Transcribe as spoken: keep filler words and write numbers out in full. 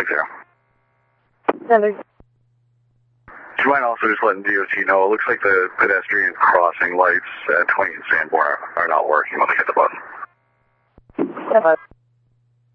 Take care. Sender. Do you mind also just letting D O T know, it looks like the pedestrian crossing lights at twenty and Sanborn are, are not working when they hit the button. Yeah,